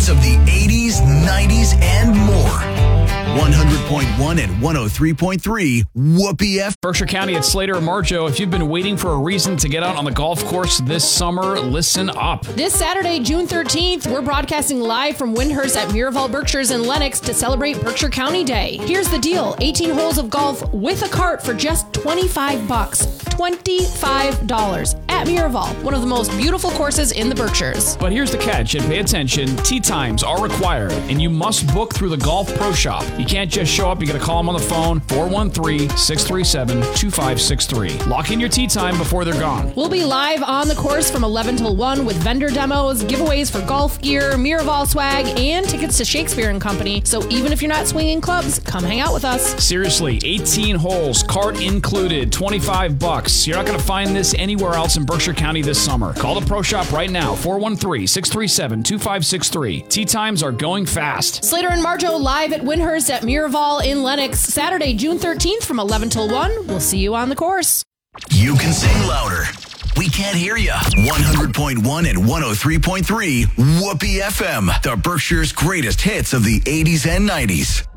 hits of the 80s, 90s, and more. 100.1 and 103.3 Whoopee F. Berkshire County at Slater and Marjo. If you've been waiting for a reason to get out on the golf course this summer, listen up. This Saturday, June 13th, we're broadcasting live from Windhurst at Miraval Berkshires in Lenox to celebrate Berkshire County Day. Here's the deal. 18 holes of golf with a cart for just $25. $25 at Miraval, one of the most beautiful courses in the Berkshires. But here's the catch, and pay attention. Tee times are required, and you must book through the Golf Pro Shop. You can't just show up. You got to call them on the phone, 413-637-2563. Lock in your tee time before they're gone. We'll be live on the course from 11 till 1 with vendor demos, giveaways for golf gear, Miraval swag, and tickets to Shakespeare and Company. So even if you're not swinging clubs, come hang out with us. Seriously, 18 holes, cart included, $25. You're not going to find this anywhere else in Berkshire County this summer. Call the Pro Shop right now, 413-637-2563. Tee times are going fast. Slater and Marjo live at Windhurst at Miraval in Lenox, Saturday, June 13th from 11 till 1. We'll see you on the course. You can sing louder. We can't hear you. 100.1 and 103.3 Whoopee FM, the Berkshire's greatest hits of the 80s and 90s.